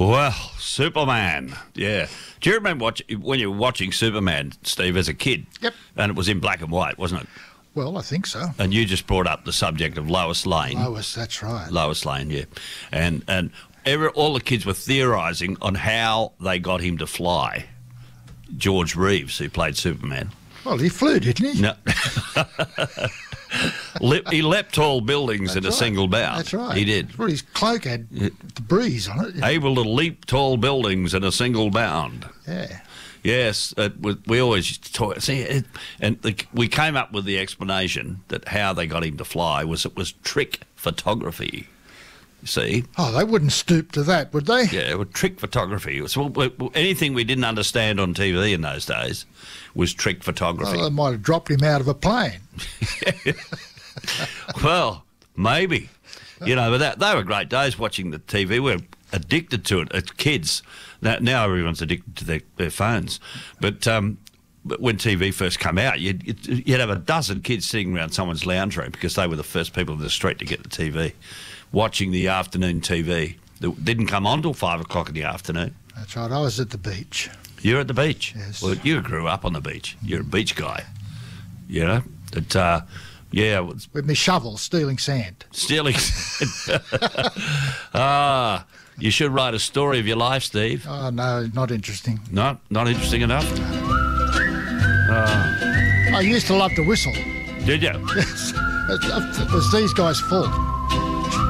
Well, Superman, yeah. Do you remember when you were watching Superman, Steve, as a kid? Yep. And it was in black and white, wasn't it? Well, I think so. And you just brought up the subject of Lois Lane. Lois, that's right. Lois Lane, yeah. And all the kids were theorising on how they got him to fly. George Reeves, who played Superman. Well, he flew, didn't he? No. He leapt tall buildings in a single bound. That's right. He did. Well, his cloak had the breeze on it. Able to leap tall buildings in a single bound. Yeah. Yes, we always used to talk. See, we came up with the explanation that how they got him to fly was it was trick photography. You see? Oh, they wouldn't stoop to that, would they? Yeah, it was trick photography. It was, anything we didn't understand on TV in those days was trick photography. Well, they might have dropped him out of a plane. Well, maybe. You know, but they were great days watching the TV. We were addicted to it as kids. Now everyone's addicted to their phones. But when TV first came out, you'd have a dozen kids sitting around someone's lounge room because they were the first people in the street to get the TV, watching the afternoon TV. It didn't come on till 5 o'clock in the afternoon. That's right. I was at the beach. You're at the beach? Yes. Well, you grew up on the beach. You're a beach guy. You know? But, yeah. With my shovel, stealing sand. Stealing sand. You should write a story of your life, Steve. Oh, no, not interesting. Not interesting enough? I used to love to whistle. Did you? Yes. It was these guys' fault.